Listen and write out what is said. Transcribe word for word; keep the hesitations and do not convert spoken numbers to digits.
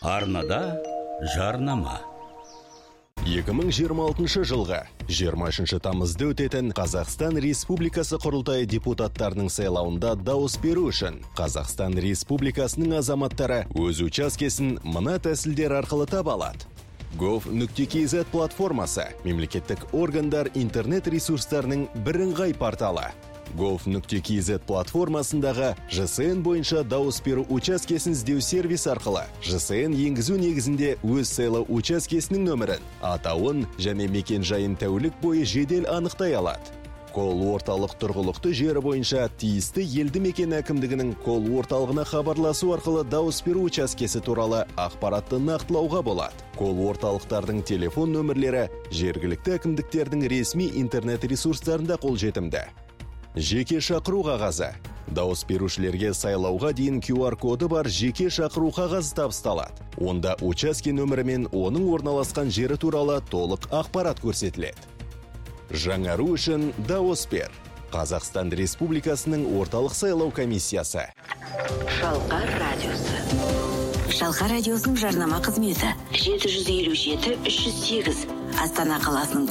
Арнада жарнама. екі мың жиырма алтыншы жылғы жиырма үшінші тамызда өтетін Қазақстан Республикасы құрылтайы депутаттарының сайлауында дауыс беру үшін Қазақстан Республикасының азаматтары өз учаскесін мына тәсілдер арқылы таба алады. гов нүкте кз платформасы мемлекеттік органдар интернет ресурстарының бірыңғай порталы. гов нүкте кз платформасындағы жэ эс эн бойынша дауыс беру учаскесін іздеу сервис арқылы жэ эс эн енгізу негізінде өз сайлау учаскесінің нөмірін, атауын және мекен жайын тәулік бойы жедел анықтай алады. Кол орталық тұрғылықты жері бойынша тиісті елді мекен әкімдігінің кол орталығына хабарласу арқылы дауыс беру учаскесі туралы ақпаратты нақтылауға болады. Кол орталықтардың телефон нөмірлері жергілікті әкімдіктердің ресми интернет ресурстарында қолжетімді. Жеке шақыру қағазы. Дауыс берушілерге сайлауға дейін кью ар коды бар жеке шақыру қағазы табысталады. Онда учаске нөмірі мен оның орналасқан жері туралы толық ақпарат көрсетіледі. Жаңару үшін дауыс бер. Қазақстан Республикасының орталық сайлау комиссиясы. Шалқар радиосы. Шалқар радиосының жарнама қызметі жеті жүз елу жеті үш жүз сегіз Астана қаласының